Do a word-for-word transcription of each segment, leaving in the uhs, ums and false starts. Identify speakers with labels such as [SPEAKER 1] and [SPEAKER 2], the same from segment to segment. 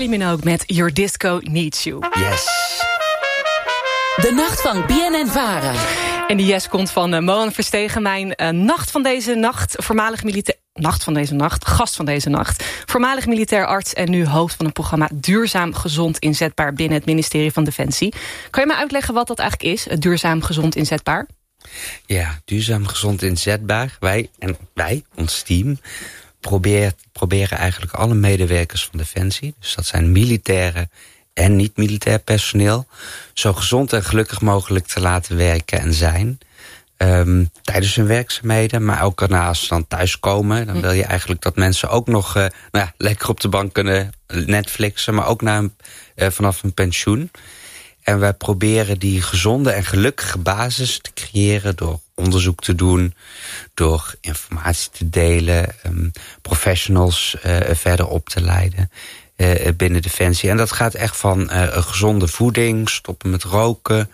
[SPEAKER 1] Kylie Minogue met Your Disco Needs You.
[SPEAKER 2] Yes.
[SPEAKER 3] De nacht van B N N-Vara.
[SPEAKER 1] En die yes komt van uh, Mohan Verstegen. Mijn uh, nacht van deze nacht, voormalig militair... Nacht van deze nacht, gast van deze nacht. Voormalig militair arts en nu hoofd van een programma Duurzaam Gezond Inzetbaar binnen het ministerie van Defensie. Kan je me uitleggen wat dat eigenlijk is, het Duurzaam Gezond Inzetbaar?
[SPEAKER 2] Ja, Duurzaam Gezond Inzetbaar. Wij, en wij, ons team, probeert, proberen eigenlijk alle medewerkers van Defensie, dus dat zijn militairen en niet-militair personeel, zo gezond en gelukkig mogelijk te laten werken en zijn. Um, tijdens hun werkzaamheden, maar ook daarna als ze dan thuiskomen, dan wil je eigenlijk dat mensen ook nog uh, nou ja, lekker op de bank kunnen Netflixen, maar ook na een, uh, vanaf een pensioen. En wij proberen die gezonde en gelukkige basis te creëren door onderzoek te doen, door informatie te delen, um, professionals uh, verder op te leiden uh, binnen Defensie. En dat gaat echt van uh, gezonde voeding, stoppen met roken.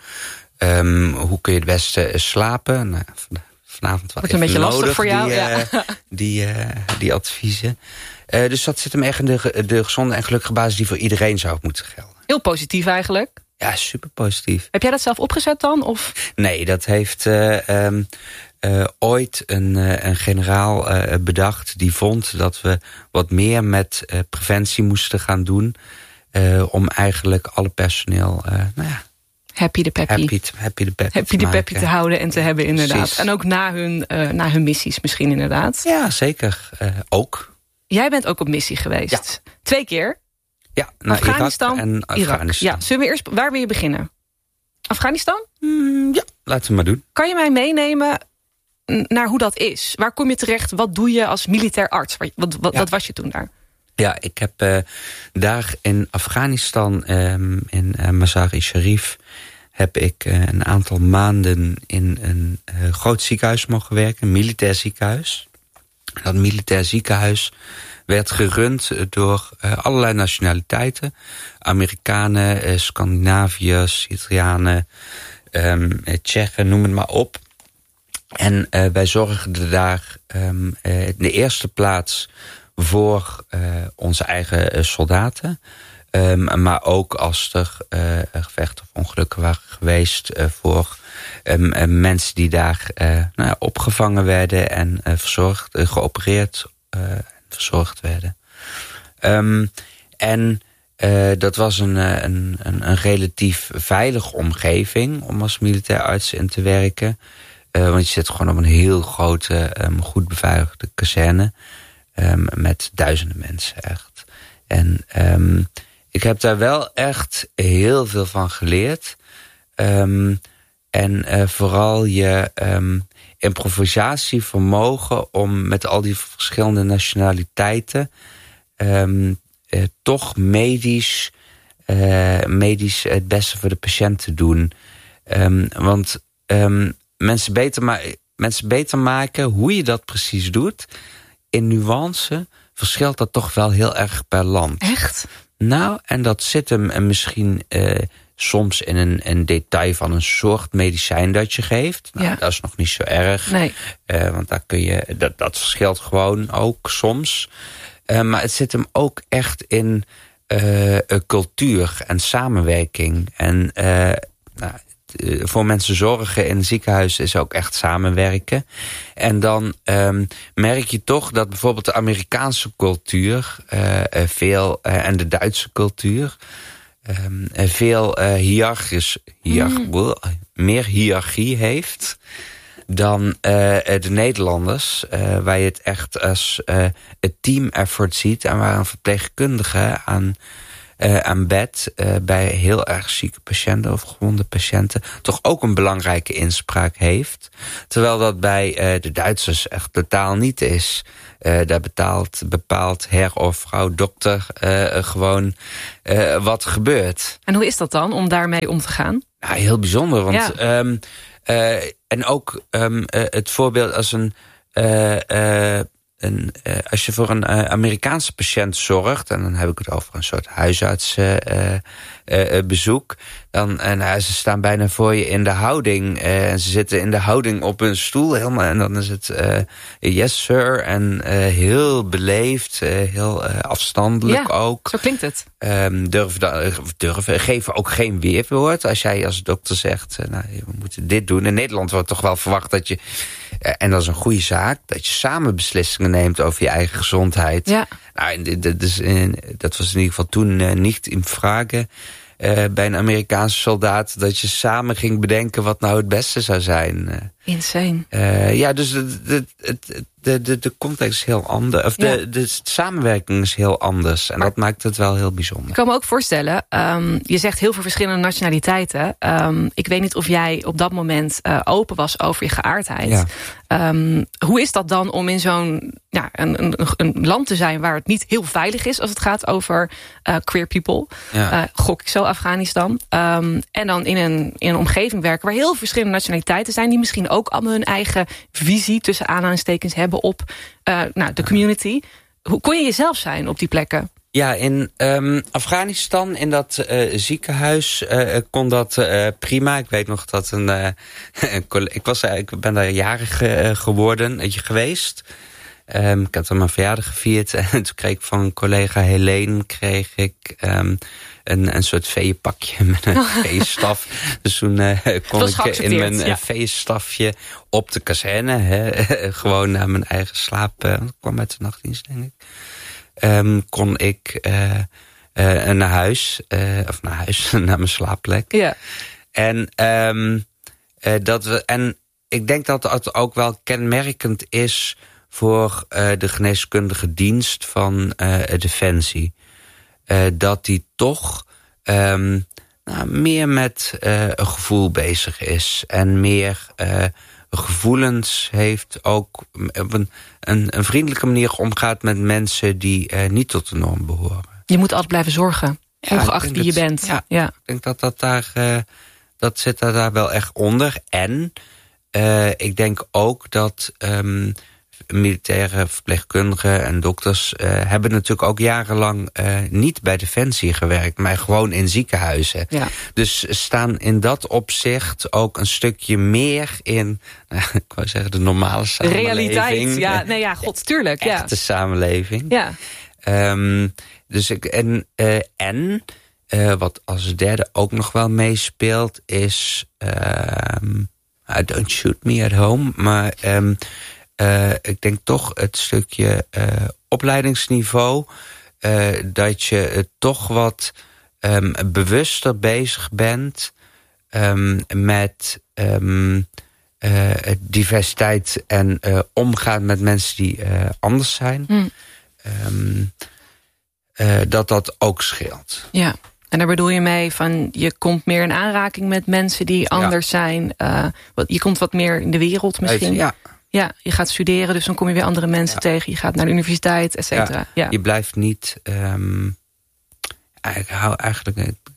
[SPEAKER 2] Um, hoe kun je het beste slapen? Nou, vanavond wat
[SPEAKER 1] wordt een beetje lastig voor jou,
[SPEAKER 2] die,
[SPEAKER 1] ja.
[SPEAKER 2] uh, die, uh, die adviezen. Uh, dus dat zit hem echt in de, de gezonde en gelukkige basis die voor iedereen zou moeten gelden.
[SPEAKER 1] Heel positief eigenlijk.
[SPEAKER 2] Ja, super positief.
[SPEAKER 1] Heb jij dat zelf opgezet dan? Of?
[SPEAKER 2] Nee, dat heeft uh, um, uh, ooit een, uh, een generaal uh, bedacht die vond dat we wat meer met uh, preventie moesten gaan doen. Uh, om eigenlijk alle personeel, uh, nou ja,
[SPEAKER 1] Happy de peppy.
[SPEAKER 2] Happy, happy de peppy,
[SPEAKER 1] happy de peppy te houden en te hebben inderdaad.
[SPEAKER 2] Precies.
[SPEAKER 1] En ook na hun, uh, na hun missies misschien inderdaad.
[SPEAKER 2] Ja, zeker. Uh, ook.
[SPEAKER 1] Jij bent ook op missie geweest. Ja. Twee keer.
[SPEAKER 2] Ja, naar
[SPEAKER 1] Afghanistan,
[SPEAKER 2] Irak en Afghanistan.
[SPEAKER 1] Irak. Ja, zullen we eerst, waar wil je beginnen? Afghanistan?
[SPEAKER 2] Mm, ja, laten we maar doen.
[SPEAKER 1] Kan je mij meenemen naar hoe dat is? Waar kom je terecht? Wat doe je als militair arts? Wat, wat, ja. wat was je toen daar?
[SPEAKER 2] Ja, ik heb uh, daar in Afghanistan, um, in uh, Mazar-i-Sharif, heb ik uh, een aantal maanden in een uh, groot ziekenhuis mogen werken, een militair ziekenhuis. Dat militair ziekenhuis werd gerund door uh, allerlei nationaliteiten. Amerikanen, uh, Scandinaviërs, Italianen, um, Tsjechen, noem het maar op. En uh, wij zorgden daar um, uh, in de eerste plaats voor uh, onze eigen uh, soldaten. Um, maar ook als er uh, gevechten of ongelukken waren geweest uh, voor um, uh, mensen die daar uh, nou ja, opgevangen werden en uh, verzorgd, uh, geopereerd uh, en verzorgd werden. Um, en uh, dat was een, een, een, een relatief veilige omgeving om als militair arts in te werken. Uh, want je zit gewoon op een heel grote, um, goed beveiligde kazerne um, met duizenden mensen echt. En um, ik heb daar wel echt heel veel van geleerd. Um, en uh, vooral je um, improvisatievermogen om met al die verschillende nationaliteiten um, uh, toch medisch, uh, medisch het beste voor de patiënt te doen. Um, want um, mensen, beter ma- mensen beter maken, hoe je dat precies doet, in nuance verschilt dat toch wel heel erg per land.
[SPEAKER 1] Echt?
[SPEAKER 2] Nou, en dat zit hem misschien uh, soms in een, een detail van een soort medicijn dat je geeft. Nou,
[SPEAKER 1] ja. Dat
[SPEAKER 2] is nog niet zo erg.
[SPEAKER 1] Nee.
[SPEAKER 2] Uh, want daar kun je, dat, dat verschilt gewoon ook soms. Uh, maar het zit hem ook echt in uh, cultuur en samenwerking. En uh, nou, voor mensen zorgen in een ziekenhuis is ook echt samenwerken. En dan um, merk je toch dat bijvoorbeeld de Amerikaanse cultuur uh, veel, uh, en de Duitse cultuur um, veel uh, hiërarchisch, hiërarch, mm. meer hiërarchie heeft dan uh, de Nederlanders, uh, waar je het echt als uh, een team effort ziet en waar een verpleegkundige aan Uh, aan bed uh, bij heel erg zieke patiënten of gewonde patiënten toch ook een belangrijke inspraak heeft. Terwijl dat bij uh, de Duitsers echt totaal niet is. Uh, daar betaalt, bepaalt her of vrouw dokter uh, gewoon uh, wat gebeurt.
[SPEAKER 1] En hoe is dat dan om daarmee om te gaan?
[SPEAKER 2] Ja, heel bijzonder. Want,
[SPEAKER 1] ja.
[SPEAKER 2] um, uh, en ook um, uh, het voorbeeld als een Uh, uh, een, uh, als je voor een uh, Amerikaanse patiënt zorgt, en dan heb ik het over een soort huisartsbezoek, uh, uh, bezoek, dan en uh, ze staan bijna voor je in de houding, uh, en ze zitten in de houding op hun stoel helemaal, en dan is het uh, yes sir, en uh, heel beleefd, uh, heel uh, afstandelijk
[SPEAKER 1] ja,
[SPEAKER 2] ook.
[SPEAKER 1] Zo klinkt het.
[SPEAKER 2] Um, durven, durven, geven ook geen weerwoord. Als jij als dokter zegt, uh, nou, we moeten dit doen. In Nederland wordt toch wel verwacht dat je, uh, en dat is een goede zaak, dat je samen beslissingen neemt over je eigen gezondheid.
[SPEAKER 1] Ja.
[SPEAKER 2] Nou, dat, is, dat was in ieder geval toen uh, niet in vragen. Uh, bij een Amerikaanse soldaat, dat je samen ging bedenken wat nou het beste zou zijn. Uh,
[SPEAKER 1] Insane.
[SPEAKER 2] Uh, ja, dus de, de, de, de, de, de context is heel anders. Of de, ja. de, de samenwerking is heel anders. En maar, dat maakt het wel heel bijzonder.
[SPEAKER 1] Ik kan me ook voorstellen, um, je zegt heel veel verschillende nationaliteiten. Um, ik weet niet of jij op dat moment uh, open was over je geaardheid.
[SPEAKER 2] Ja.
[SPEAKER 1] Um, hoe is dat dan om in zo'n ja, een, een, een land te zijn waar het niet heel veilig is als het gaat over uh, queer people? Ja. Uh, gok ik zo, Afghanistan. Um, en dan in een, in een omgeving werken waar heel verschillende nationaliteiten zijn, die misschien ook allemaal hun eigen visie tussen aanhalingstekens hebben op uh, nou, de community. Hoe kon je jezelf zijn op die plekken?
[SPEAKER 2] Ja, in um, Afghanistan, in dat uh, ziekenhuis, uh, kon dat uh, prima. Ik weet nog dat een... Uh, een ik, was, ik ben daar jarig uh, geworden, weet je, geweest. Um, ik had er mijn verjaardag gevierd. En toen kreeg ik van een collega Helene kreeg ik um, een, een soort veeënpakje met een veestaf. Dus toen uh, kon ik in mijn ja. veestafje op de kazerne, hè, gewoon naar mijn eigen slaap. Uh, ik kwam uit de nachtdienst, denk ik. Um, kon ik uh, uh, naar huis, uh, of naar huis, naar mijn slaapplek.
[SPEAKER 1] Ja.
[SPEAKER 2] En, um, uh, dat we, en ik denk dat dat ook wel kenmerkend is voor uh, de geneeskundige dienst van uh, Defensie. Uh, dat die toch um, nou, meer met uh, een gevoel bezig is. En meer uh, gevoelens heeft, ook op een, een, een vriendelijke manier omgaat met mensen die uh, niet tot de norm behoren.
[SPEAKER 1] Je moet altijd blijven zorgen, ja, ongeacht wie je dat, bent.
[SPEAKER 2] Ja,
[SPEAKER 1] ja,
[SPEAKER 2] ik denk dat dat daar, uh, dat zit er daar wel echt onder. En uh, ik denk ook dat um, militaire verpleegkundigen en dokters uh, hebben natuurlijk ook jarenlang uh, niet bij Defensie gewerkt, maar gewoon in ziekenhuizen. Ja. Dus staan in dat opzicht ook een stukje meer in, uh, ik wou zeggen, de normale samenleving.
[SPEAKER 1] Realiteit, ja, nee, ja, god, tuurlijk. Ja.
[SPEAKER 2] Echte samenleving.
[SPEAKER 1] Ja.
[SPEAKER 2] Um, dus ik, en, uh, en uh, wat als derde ook nog wel meespeelt is, um, I don't shoot me at home, maar um, Uh, ik denk toch het stukje uh, opleidingsniveau, uh, dat je uh, toch wat um, bewuster bezig bent um, met um, uh, diversiteit en uh, omgaan met mensen die uh, anders zijn. Mm. Um, uh, dat dat ook scheelt.
[SPEAKER 1] Ja. En daar bedoel je mee van, je komt meer in aanraking met mensen die anders ja. zijn. Uh, je komt wat meer in de wereld misschien.
[SPEAKER 2] Ja.
[SPEAKER 1] Ja, je gaat studeren, dus dan kom je weer andere mensen ja. tegen. Je gaat naar de universiteit, et cetera.
[SPEAKER 2] Ja,
[SPEAKER 1] ja.
[SPEAKER 2] Je blijft niet... Um, ik hou eigenlijk...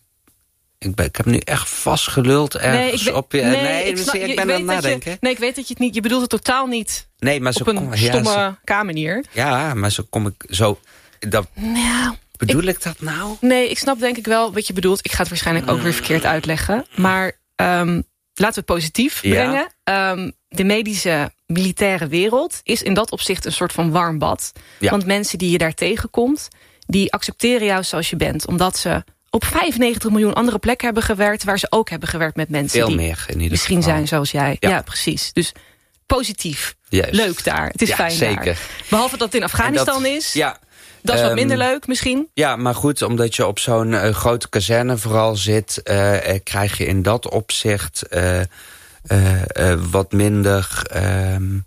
[SPEAKER 2] Ik, ben, ik heb nu echt vastgeluld ergens nee, ik op je... Nee, nee ik, snap, ik ben aan het nadenken.
[SPEAKER 1] Je, nee, ik weet dat je het niet... Je bedoelt het totaal niet
[SPEAKER 2] nee, maar zo
[SPEAKER 1] op een
[SPEAKER 2] kom,
[SPEAKER 1] stomme
[SPEAKER 2] ja, zo,
[SPEAKER 1] K-manier.
[SPEAKER 2] Ja, maar zo kom ik zo... Dat,
[SPEAKER 1] nou,
[SPEAKER 2] bedoel ik,
[SPEAKER 1] ik
[SPEAKER 2] dat nou?
[SPEAKER 1] Nee, ik snap denk ik wel wat je bedoelt. Ik ga het waarschijnlijk ook weer verkeerd uitleggen. Maar um, laten we het positief
[SPEAKER 2] ja.
[SPEAKER 1] brengen. Um, de medische militaire wereld is in dat opzicht een soort van warm bad. Ja. Want mensen die je daar tegenkomt, die accepteren jou zoals je bent. Omdat ze op vijfennegentig miljoen andere plekken hebben gewerkt, waar ze ook hebben gewerkt met mensen
[SPEAKER 2] Veel
[SPEAKER 1] die
[SPEAKER 2] meer, in ieder
[SPEAKER 1] misschien
[SPEAKER 2] geval.
[SPEAKER 1] zijn zoals jij. Ja, ja precies. Dus positief. Juist. Leuk daar. Het is
[SPEAKER 2] ja,
[SPEAKER 1] fijn
[SPEAKER 2] zeker.
[SPEAKER 1] daar. Behalve dat het in Afghanistan dat, is.
[SPEAKER 2] Ja.
[SPEAKER 1] Dat is wat minder um, leuk misschien.
[SPEAKER 2] Ja, maar goed, omdat je op zo'n uh, grote kazerne vooral zit, uh, uh, krijg je in dat opzicht uh, uh, uh, wat minder um,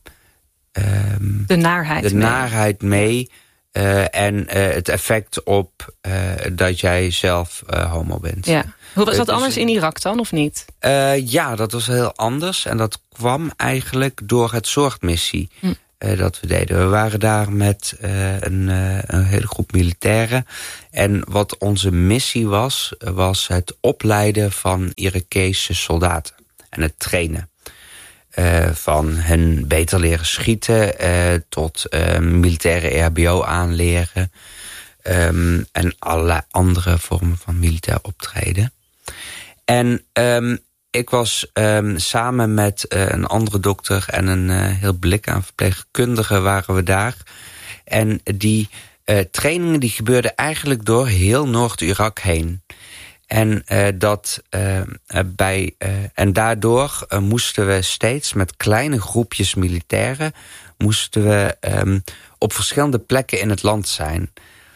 [SPEAKER 2] um,
[SPEAKER 1] de naarheid,
[SPEAKER 2] de
[SPEAKER 1] mee.
[SPEAKER 2] naarheid mee. Uh, en uh, het effect op uh, dat jij zelf uh, homo bent.
[SPEAKER 1] Ja. Hoe was dat
[SPEAKER 2] uh,
[SPEAKER 1] anders
[SPEAKER 2] dus,
[SPEAKER 1] in Irak dan, of niet?
[SPEAKER 2] Uh, ja, dat was heel anders. En dat kwam eigenlijk door het zorgmissie. Hm. Uh, dat we deden. We waren daar met uh, een, uh, een hele groep militairen. En wat onze missie was, was het opleiden van Irakese soldaten. En het trainen. Uh, van hen beter leren schieten uh, tot uh, militaire E H B O aanleren. Um, en allerlei andere vormen van militair optreden. En um, ik was um, samen met uh, een andere dokter en een uh, heel blik aan verpleegkundigen waren we daar. En die uh, trainingen die gebeurden eigenlijk door heel Noord-Irak heen. En, uh, dat, uh, bij, uh, en daardoor uh, moesten we steeds met kleine groepjes militairen moesten we um, op verschillende plekken in het land zijn.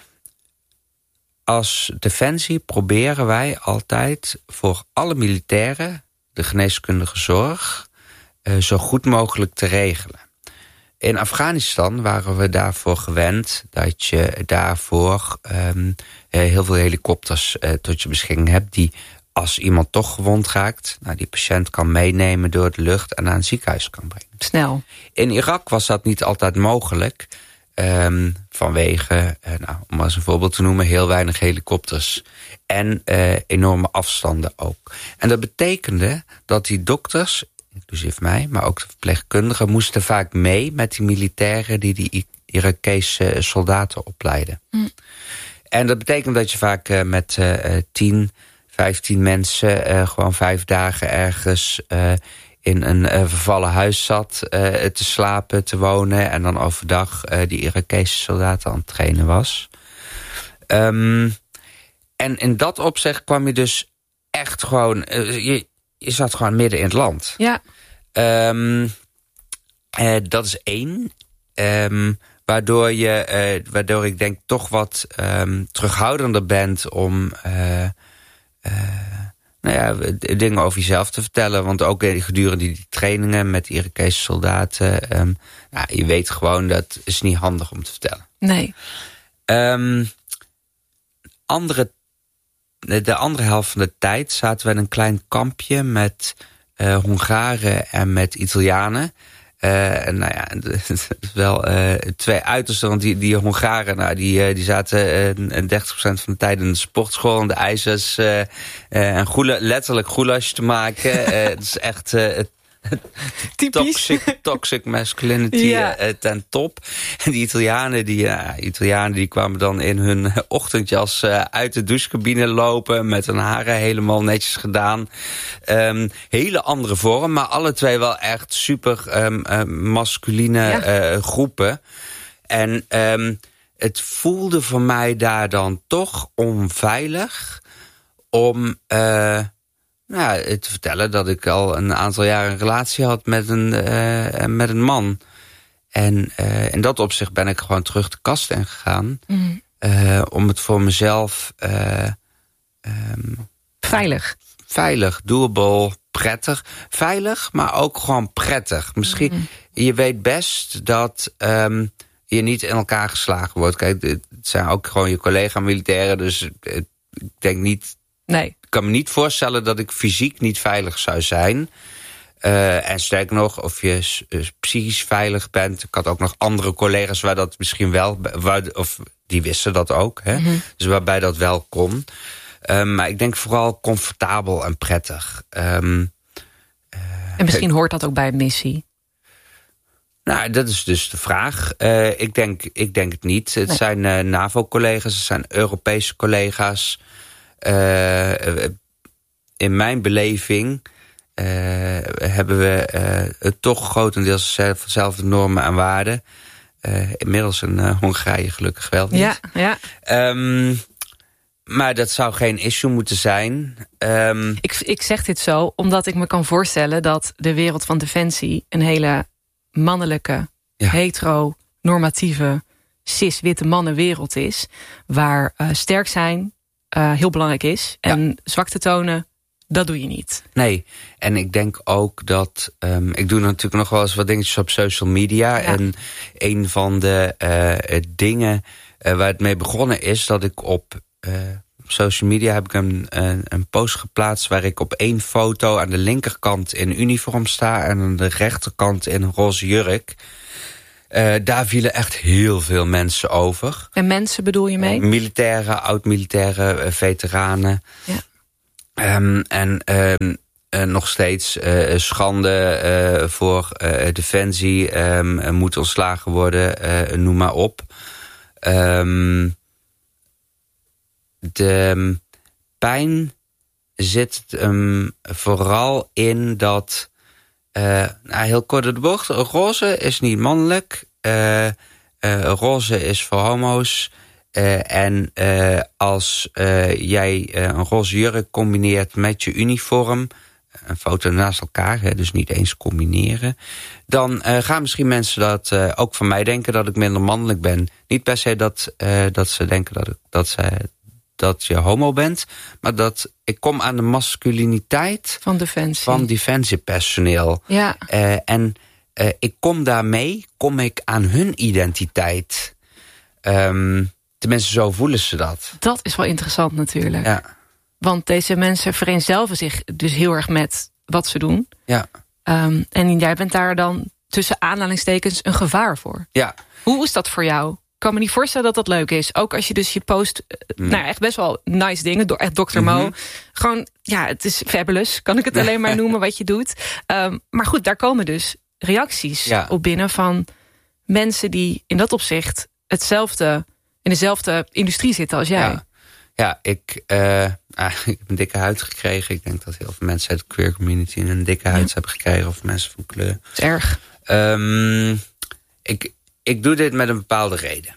[SPEAKER 2] Als Defensie proberen wij altijd voor alle militairen de geneeskundige zorg uh, zo goed mogelijk te regelen. In Afghanistan waren we daarvoor gewend dat je daarvoor um, heel veel helikopters uh, tot je beschikking hebt die als iemand toch gewond raakt, nou, die patiënt kan meenemen door de lucht en naar een ziekenhuis kan brengen.
[SPEAKER 1] Snel.
[SPEAKER 2] In Irak was dat niet altijd mogelijk. Um, vanwege, uh, nou, om als een voorbeeld te noemen, heel weinig helikopters. En uh, enorme afstanden ook. En dat betekende dat die dokters, inclusief mij, maar ook de verpleegkundigen, moesten vaak mee met die militairen die die Irakese soldaten opleiden. Mm. En dat betekent dat je vaak uh, met uh, tien, vijftien mensen uh, gewoon vijf dagen ergens uh, in een uh, vervallen huis zat uh, te slapen, te wonen en dan overdag uh, die Irakese soldaten aan het trainen was. Um, en in dat opzicht kwam je dus echt gewoon, uh, je, je zat gewoon midden in het land.
[SPEAKER 1] Ja.
[SPEAKER 2] Um, uh, dat is één. Um, waardoor, je, uh, waardoor ik denk toch wat um, terughoudender bent om uh, uh, nou ja, dingen over jezelf te vertellen. Want ook gedurende die trainingen met die Irakese soldaten, um, nou, je weet gewoon dat is niet handig om te vertellen.
[SPEAKER 1] Nee.
[SPEAKER 2] Um, andere, de andere helft van de tijd zaten we in een klein kampje met uh, Hongaren en met Italianen. Uh, en nou ja, het is wel uh, twee uitersten, want die, die Hongaren, nou, die, uh, die zaten uh, dertig procent van de tijd in de sportschool en de ijzers uh, uh, en goela, letterlijk goulash te maken. uh, het is echt uh, toxic, toxic masculinity ja. uh, ten top. En die Italianen, die, uh, Italianen die kwamen dan in hun ochtendjas uh, uit de douchecabine lopen met hun haren helemaal netjes gedaan. Um, hele andere vorm, maar alle twee wel echt super um, uh, masculine ja. uh, groepen. En um, het voelde voor mij daar dan toch onveilig om Uh, Nou, te vertellen dat ik al een aantal jaren een relatie had met een, uh, met een man. En uh, in dat opzicht ben ik gewoon terug de kast in gegaan. Mm. Uh, om het voor mezelf Uh, um,
[SPEAKER 1] veilig.
[SPEAKER 2] Veilig, doable, prettig. Veilig, maar ook gewoon prettig. Misschien, mm. je weet best dat Um, je niet in elkaar geslagen wordt. Kijk, het zijn ook gewoon je collega-militairen, dus ik denk niet. Nee. Ik kan me niet voorstellen dat ik fysiek niet veilig zou zijn. Uh, en sterk nog, of je uh, psychisch veilig bent. Ik had ook nog andere collega's waar dat misschien wel, waar, of die wisten dat ook. Hè? Mm-hmm. Dus waarbij dat wel kon. Uh, maar ik denk vooral comfortabel en prettig. Um, uh,
[SPEAKER 1] en misschien hoort dat ook bij een missie.
[SPEAKER 2] Nou, dat is dus de vraag. Uh, ik, denk, ik denk het niet. Het nee. zijn uh, NAVO-collega's, het zijn Europese collega's. Uh, in mijn beleving uh, hebben we uh, toch grotendeels dezelfde normen en waarden. Uh, inmiddels in uh, Hongarije gelukkig wel niet.
[SPEAKER 1] Ja, ja.
[SPEAKER 2] Um, maar dat zou geen issue moeten zijn. Um,
[SPEAKER 1] ik, ik zeg dit zo omdat ik me kan voorstellen dat de wereld van Defensie een hele mannelijke, ja. hetero-normatieve, cis-witte mannenwereld is. Waar uh, sterk zijn Uh, heel belangrijk is. En ja. zwakte tonen, dat doe je niet.
[SPEAKER 2] Nee, en ik denk ook dat Um, ik doe natuurlijk nog wel eens wat dingetjes op social media. Ja. En een van de uh, dingen uh, waar het mee begonnen is, dat ik op uh, social media heb ik een, een, een post geplaatst waar ik op één foto aan de linkerkant in uniform sta en aan de rechterkant in een roze jurk. Uh, daar vielen echt heel veel mensen over.
[SPEAKER 1] En mensen bedoel je mee?
[SPEAKER 2] Uh, militairen, oud-militairen, uh, veteranen.
[SPEAKER 1] Ja.
[SPEAKER 2] Um, en um, uh, nog steeds uh, schande uh, voor uh, Defensie. Um, moet ontslagen worden, uh, noem maar op. Um, de pijn zit um, vooral in dat... Uh, nou, heel kort door de bocht. Roze is niet mannelijk. Uh, uh, roze is voor homo's. Uh, en uh, als uh, jij uh, een roze jurk combineert met je uniform... een foto naast elkaar, hè, dus niet eens combineren... dan uh, gaan misschien mensen dat uh, ook van mij denken dat ik minder mannelijk ben. Niet per se dat, uh, dat ze denken dat, ik, dat, ze, dat je homo bent... maar dat ik kom aan de masculiniteit
[SPEAKER 1] van Defensie,
[SPEAKER 2] van defensiepersoneel.
[SPEAKER 1] Ja.
[SPEAKER 2] Uh, en uh, ik kom daarmee, kom ik aan hun identiteit... Um, Tenminste, zo voelen ze dat.
[SPEAKER 1] Dat is wel interessant natuurlijk.
[SPEAKER 2] Ja.
[SPEAKER 1] Want deze mensen vereenzelven zich dus heel erg met wat ze doen.
[SPEAKER 2] Ja. Um,
[SPEAKER 1] en jij bent daar dan tussen aanhalingstekens een gevaar voor.
[SPEAKER 2] Ja.
[SPEAKER 1] Hoe is dat voor jou? Ik kan me niet voorstellen dat dat leuk is. Ook als je dus je post, mm. nou echt best wel nice dingen, door echt dokter Mm-hmm. Mo. Gewoon, ja, het is fabulous, kan ik het alleen maar noemen wat je doet. Um, maar goed, daar komen dus reacties ja. op binnen van mensen die in dat opzicht hetzelfde... in dezelfde industrie zitten als jij.
[SPEAKER 2] Ja, ja ik, uh, ah, ik heb een dikke huid gekregen. Ik denk dat heel veel mensen uit de queer community een dikke huid ja. hebben gekregen. Of mensen van kleur.
[SPEAKER 1] Dat is erg.
[SPEAKER 2] Um, ik, ik doe dit met een bepaalde reden.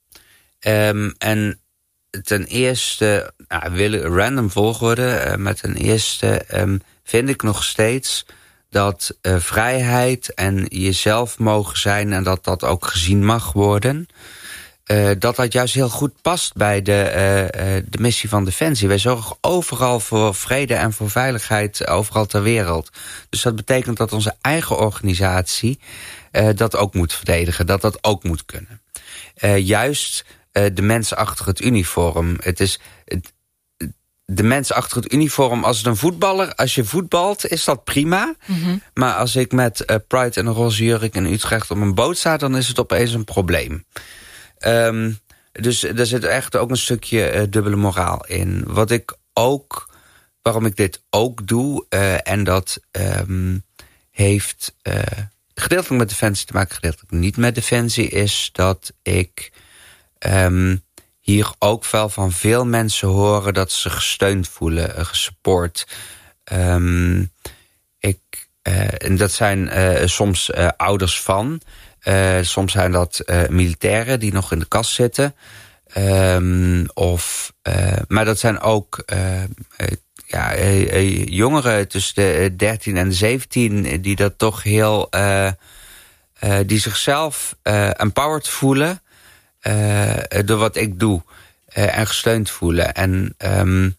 [SPEAKER 2] Um, en ten eerste, nou, willen random volgorde. Uh, maar ten eerste um, vind ik nog steeds dat uh, vrijheid en jezelf mogen zijn... en dat dat ook gezien mag worden... Uh, dat dat juist heel goed past bij de, uh, uh, de missie van Defensie. Wij zorgen overal voor vrede en voor veiligheid overal ter wereld. Dus dat betekent dat onze eigen organisatie uh, dat ook moet verdedigen. Dat dat ook moet kunnen. Uh, juist uh, de mensen achter het uniform. Het is... Het, de mensen achter het uniform, als het een voetballer... als je voetbalt, is dat prima. Mm-hmm. Maar als ik met uh, Pride en een roze jurk in Utrecht op een boot sta... dan is het opeens een probleem. Um, dus er zit echt ook een stukje uh, dubbele moraal in. Wat ik ook, waarom ik dit ook doe... Uh, en dat um, heeft uh, gedeeltelijk met Defensie te maken... gedeeltelijk niet met Defensie... is dat ik um, hier ook wel van veel mensen horen... dat ze gesteund voelen, uh, gesupport. Um, ik, uh, en dat zijn uh, soms uh, ouders van... Uh, soms zijn dat uh, militairen die nog in de kast zitten. Um, of, uh, maar dat zijn ook uh, uh, ja, uh, uh, jongeren tussen de dertien en de zeventien... die dat toch heel... Uh, uh, die zichzelf uh, empowered voelen... Uh, door wat ik doe. Uh, en gesteund voelen. En um,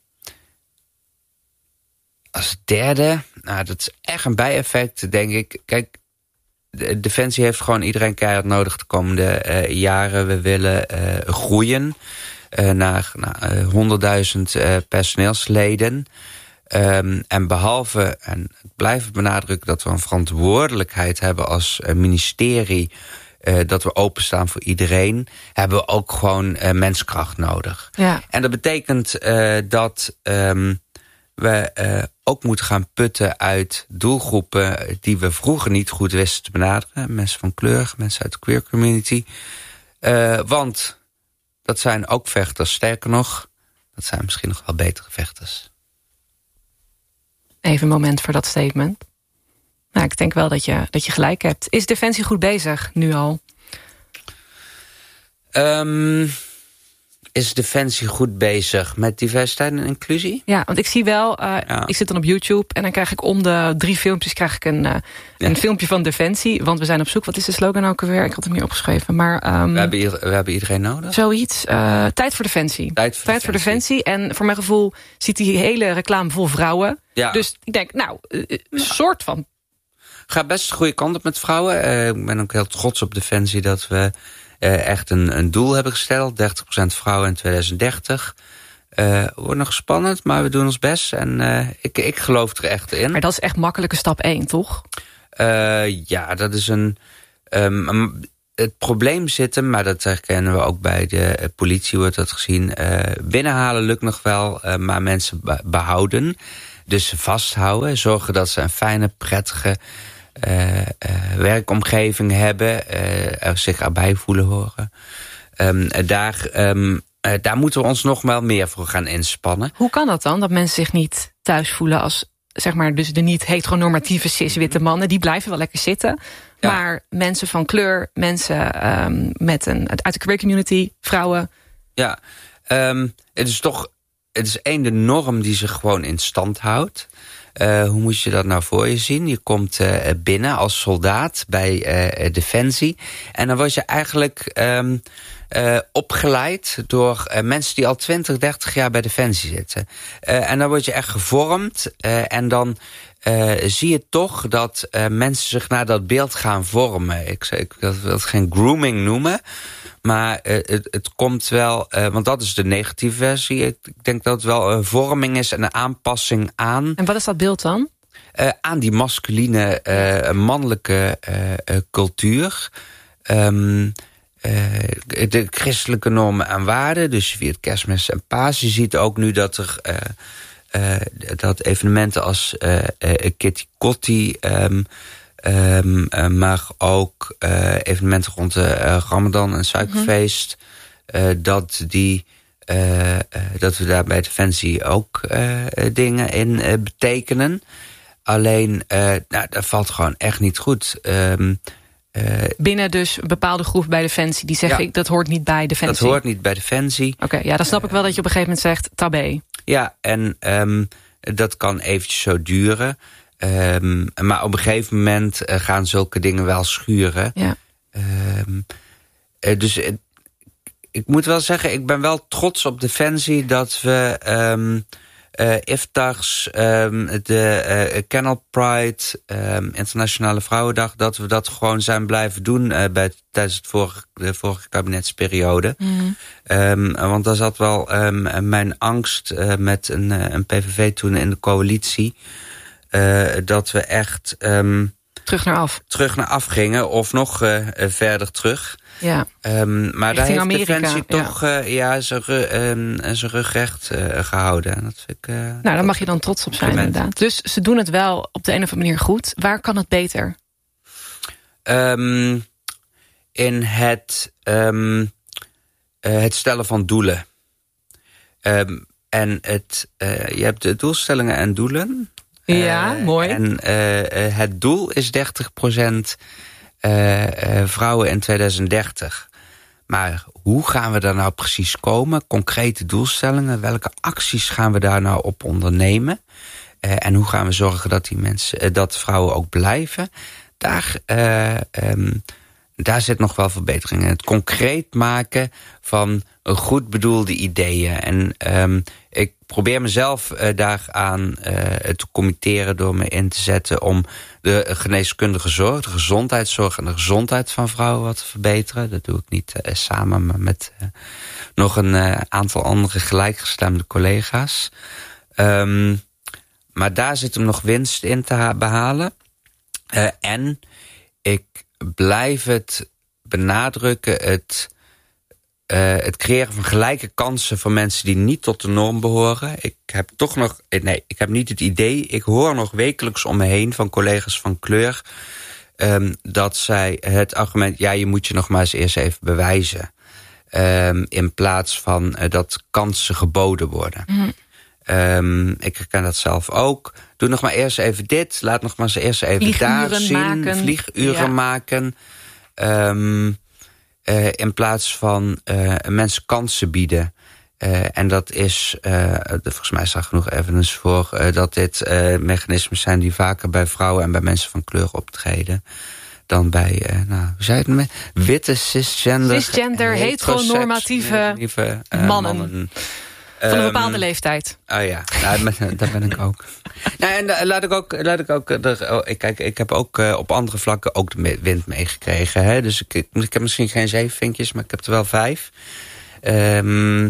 [SPEAKER 2] als derde... Nou, dat is echt een bijeffect, denk ik. Kijk... De Defensie heeft gewoon iedereen keihard nodig de komende uh, jaren. We willen uh, groeien uh, naar nou, uh, honderdduizend uh, personeelsleden. Um, en behalve, en ik blijf benadrukken... dat we een verantwoordelijkheid hebben als uh, ministerie... Uh, dat we openstaan voor iedereen... hebben we ook gewoon uh, menskracht nodig.
[SPEAKER 1] Ja.
[SPEAKER 2] En dat betekent uh, dat... Um, we uh, ook moeten gaan putten uit doelgroepen... die we vroeger niet goed wisten te benaderen. Mensen van kleur, mensen uit de queer community. Uh, want dat zijn ook vechters. Sterker nog, dat zijn misschien nog wel betere vechters.
[SPEAKER 1] Even een moment voor dat statement. Nou, ik denk wel dat je, dat je gelijk hebt. Is Defensie goed bezig, nu al?
[SPEAKER 2] Um, Is Defensie goed bezig met diversiteit en inclusie?
[SPEAKER 1] Ja, want ik zie wel, uh, ja. ik zit dan op YouTube... en dan krijg ik om de drie filmpjes krijg ik een, uh, ja. een filmpje van Defensie. Want we zijn op zoek. Wat is de slogan ook alweer? Ik had hem hier opgeschreven. Maar, um,
[SPEAKER 2] we, hebben ieder, we hebben iedereen nodig.
[SPEAKER 1] Zoiets. Uh, tijd voor Defensie.
[SPEAKER 2] Tijd voor,
[SPEAKER 1] tijd
[SPEAKER 2] defensie.
[SPEAKER 1] voor Defensie. En voor mijn gevoel ziet die hele reclame vol vrouwen.
[SPEAKER 2] Ja. Dus
[SPEAKER 1] ik denk, nou, een uh, ja. soort van...
[SPEAKER 2] Gaat best de goede kant op met vrouwen. Uh, ik ben ook heel trots op Defensie dat we... Uh, echt een, een doel hebben gesteld. dertig procent vrouwen in twintig dertig. Uh, wordt nog spannend, maar we doen ons best. En uh, ik, ik geloof er echt in.
[SPEAKER 1] Maar dat is echt makkelijke stap één, toch?
[SPEAKER 2] Uh, ja, dat is een... Um, het probleem zit hem, maar dat herkennen we ook bij de politie, wordt dat gezien. Uh, binnenhalen lukt nog wel, uh, maar mensen behouden. dus vasthouden. Zorgen dat ze een fijne, prettige uh, uh, werkomgeving hebben. Uh, er zich erbij voelen horen. Um, daar, um, uh, daar moeten we ons nog wel meer voor gaan inspannen.
[SPEAKER 1] Hoe kan dat dan? Dat mensen zich niet thuis voelen als, zeg maar, dus de niet heteronormatieve cis-witte mannen. Die blijven wel lekker zitten. Ja. Maar mensen van kleur, mensen um, met een, uit de queer community, vrouwen.
[SPEAKER 2] Ja, um, het is toch, het is één de norm die zich gewoon in stand houdt. Uh, hoe moet je dat nou voor je zien? Je komt uh, binnen als soldaat bij uh, Defensie. En dan word je eigenlijk um, uh, opgeleid door uh, mensen die al twintig, dertig jaar bij Defensie zitten. Uh, en dan word je echt gevormd. Uh, en dan uh, zie je toch dat uh, mensen zich naar dat beeld gaan vormen. Ik, ik wil het geen grooming noemen. Maar uh, het, het komt wel, uh, want dat is de negatieve versie. Ik, ik denk dat het wel een vorming is en een aanpassing aan.
[SPEAKER 1] En wat is dat beeld dan?
[SPEAKER 2] Uh, aan die masculine, uh, mannelijke uh, uh, cultuur. Um, uh, de christelijke normen en waarden. Dus je viert Kerstmis en Paas. Je ziet ook nu dat er uh, uh, dat evenementen als uh, uh, Kitty Kotti... Um, Um, uh, maar ook uh, evenementen rond de uh, Ramadan en Suikerfeest. Mm-hmm. Uh, dat, die, uh, uh, dat we daar bij Defensie ook uh, dingen in uh, betekenen. Alleen, uh, nou, dat valt gewoon echt niet goed. Um, uh,
[SPEAKER 1] Binnen dus een bepaalde groep bij Defensie die zeggen, ja, dat hoort niet bij Defensie.
[SPEAKER 2] Dat hoort niet bij Defensie.
[SPEAKER 1] Oké, okay, ja, dan snap uh, ik wel dat je op een gegeven moment zegt tabé.
[SPEAKER 2] Ja, en um, dat kan eventjes zo duren. Um, maar op een gegeven moment uh, gaan zulke dingen wel schuren. Ja. Um, uh, dus uh, ik moet wel zeggen, ik ben wel trots op Defensie dat we um, uh, Iftars, um, de uh, Kennel Pride, um, Internationale Vrouwendag, dat we dat gewoon zijn blijven doen uh, bij, tijdens het vorige, de vorige kabinetsperiode. Mm-hmm. Um, want daar zat wel um, mijn angst uh, met een, uh, een P V V toen in de coalitie. Uh, dat we echt um,
[SPEAKER 1] terug naar af.
[SPEAKER 2] Terug naar af gingen of nog uh, verder terug. Ja. Um, maar daar heeft Amerika, Defensie ja. toch uh, ja, zijn, um, zijn rug recht uh, gehouden. En dat vind ik, uh,
[SPEAKER 1] nou, daar mag je dan trots op zijn, inderdaad. Dus ze doen het wel op de een of andere manier goed. Waar kan het beter?
[SPEAKER 2] Um, in het, um, uh, het stellen van doelen. Um, en het, uh, je hebt de doelstellingen en doelen.
[SPEAKER 1] Ja, uh, mooi.
[SPEAKER 2] En uh, het doel is dertig procent uh, uh, vrouwen in tweeduizend dertig. Maar hoe gaan we daar nou precies komen? Concrete doelstellingen, welke acties gaan we daar nou op ondernemen? Uh, en hoe gaan we zorgen dat die mensen, uh, dat vrouwen ook blijven? Daar, uh, um, daar zit nog wel verbetering in. Het concreet maken van goed bedoelde ideeën. En um, ik probeer mezelf uh, daaraan uh, te committeren door me in te zetten om de geneeskundige zorg, de gezondheidszorg en de gezondheid van vrouwen wat te verbeteren. Dat doe ik niet uh, samen, maar met uh, nog een uh, aantal andere gelijkgestemde collega's. Um, maar daar zit hem nog winst in te ha- behalen. Uh, en ik blijf het benadrukken, het Uh, het creëren van gelijke kansen voor mensen die niet tot de norm behoren. Ik heb toch nog, nee, ik heb niet het idee, ik hoor nog wekelijks om me heen van collega's van kleur, um, dat zij het argument, ja, je moet je nog maar eens eerst even bewijzen. Um, in plaats van uh, dat kansen geboden worden. Mm. Um, ik herken dat zelf ook. Doe nog maar eerst even dit, laat nog maar eens eerst even
[SPEAKER 1] Vlieguren
[SPEAKER 2] daar zien.
[SPEAKER 1] Maken.
[SPEAKER 2] Vlieguren
[SPEAKER 1] ja.
[SPEAKER 2] maken. Um, Uh, in plaats van uh, mensen kansen bieden. Uh, en dat is, uh, volgens mij is daar genoeg evidence voor, uh, dat dit uh, mechanismes zijn die vaker bij vrouwen en bij mensen van kleur optreden dan bij, uh, nou, hoe zei je het? Witte, cisgender,
[SPEAKER 1] cisgender heteronormatieve uh, mannen. mannen. Van een bepaalde um, leeftijd.
[SPEAKER 2] Oh ja, nou, daar ben ik ook. Nou, en uh, laat ik ook, laat ik ook er, oh, ik, kijk, ik heb ook uh, op andere vlakken ook de wind meegekregen. Hè? Dus ik, ik heb misschien geen zeven vinkjes, maar ik heb er wel vijf. Um,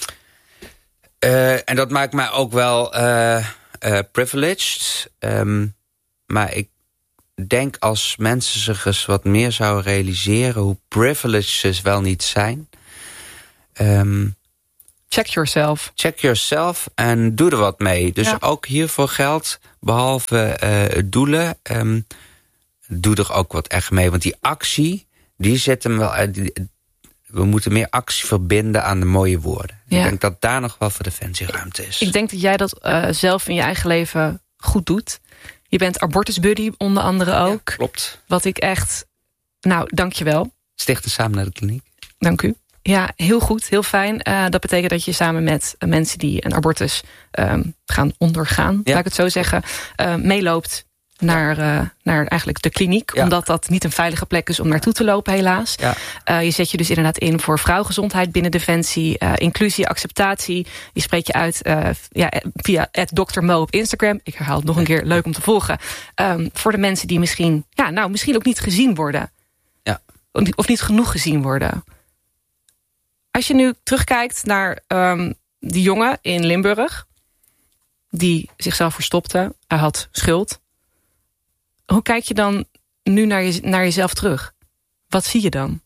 [SPEAKER 2] uh, en dat maakt mij ook wel uh, uh, privileged. Um, maar ik denk als mensen zich eens wat meer zouden realiseren hoe privileged ze wel niet zijn. Um,
[SPEAKER 1] Check yourself.
[SPEAKER 2] Check yourself en doe er wat mee. Dus
[SPEAKER 1] ja.
[SPEAKER 2] ook hiervoor geldt, behalve uh, doelen, um, doe er ook wat echt mee. Want die actie, die zet hem wel uit. We moeten meer actie verbinden aan de mooie woorden. Ja. Ik denk dat daar nog wel voor Defensie ruimte is.
[SPEAKER 1] Ik denk dat jij dat uh, zelf in je eigen leven goed doet. Je bent abortusbuddy onder andere ook.
[SPEAKER 2] Ja, klopt.
[SPEAKER 1] Wat ik echt... Nou, dank je wel.
[SPEAKER 2] Stichten samen naar de kliniek.
[SPEAKER 1] Dank u. Ja, heel goed, heel fijn. Uh, dat betekent dat je samen met uh, mensen die een abortus um, gaan ondergaan, ja. laat ik het zo zeggen, uh, meeloopt naar, uh, naar eigenlijk de kliniek. Ja. Omdat dat niet een veilige plek is om naartoe te lopen, helaas. Ja. Uh, je zet je dus inderdaad in voor vrouwgezondheid binnen Defensie. Uh, inclusie, acceptatie. Je spreekt je uit uh, ja, via at dokter Mo op Instagram. Ik herhaal het nog een keer, leuk om te volgen. Um, voor de mensen die misschien, ja, nou, misschien ook niet gezien worden.
[SPEAKER 2] Ja.
[SPEAKER 1] Of niet genoeg gezien worden. Als je nu terugkijkt naar um, die jongen in Limburg, die zichzelf verstopte, hij had schuld. Hoe kijk je dan nu naar, je, naar jezelf terug? Wat zie je dan?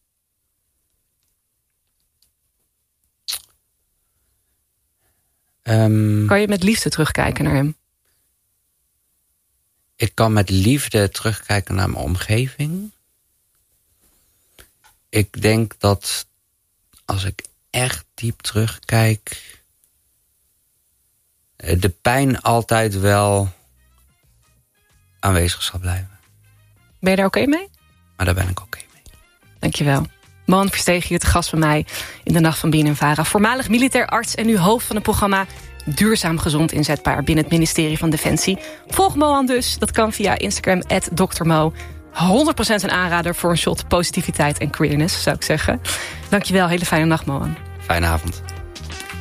[SPEAKER 2] Um,
[SPEAKER 1] kan je met liefde terugkijken naar hem?
[SPEAKER 2] Ik kan met liefde terugkijken naar mijn omgeving. Ik denk dat als ik echt diep terugkijk, de pijn altijd wel aanwezig zal blijven.
[SPEAKER 1] Ben je daar oké mee?
[SPEAKER 2] Maar daar ben ik oké mee.
[SPEAKER 1] Dankjewel. Mohan Verstegen hier te gast bij mij in de Nacht van B N N Vara. Voormalig militair arts en nu hoofd van het programma Duurzaam Gezond Inzetbaar binnen het ministerie van Defensie. Volg Mohan dus. Dat kan via Instagram at dokter Mo. honderd procent een aanrader voor een shot positiviteit en queerness, zou ik zeggen. Dankjewel, hele fijne nacht, Mohan.
[SPEAKER 2] Fijne avond.